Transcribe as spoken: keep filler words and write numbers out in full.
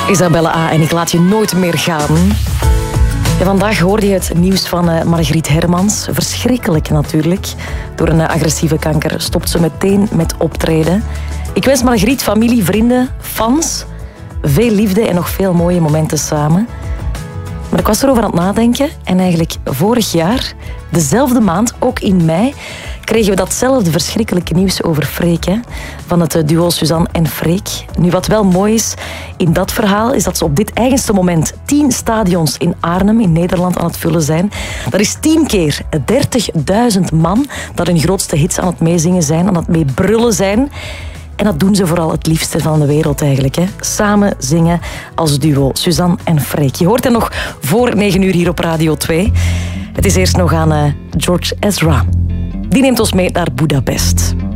Isabelle A. en ik laat je nooit meer gaan. Ja, vandaag hoorde je het nieuws van uh, Margriet Hermans. Verschrikkelijk natuurlijk. Door een uh, agressieve kanker stopt ze meteen met optreden. Ik wens Margriet, familie, vrienden, fans veel liefde en nog veel mooie momenten samen. Maar ik was erover aan het nadenken en eigenlijk vorig jaar, dezelfde maand, ook in mei, kregen we datzelfde verschrikkelijke nieuws over Freek, hè? Van het duo Suzanne en Freek. Nu, wat wel mooi is in dat verhaal, is dat ze op dit eigenste moment tien stadions in Arnhem, in Nederland, aan het vullen zijn. Dat is tien keer dertigduizend man dat hun grootste hits aan het meezingen zijn, aan het meebrullen zijn. En dat doen ze vooral het liefste van de wereld eigenlijk. Hè? Samen zingen als duo, Suzanne en Freek. Je hoort hen nog voor negen uur hier op Radio twee. Het is eerst nog aan uh, George Ezra. Die neemt ons mee naar Budapest.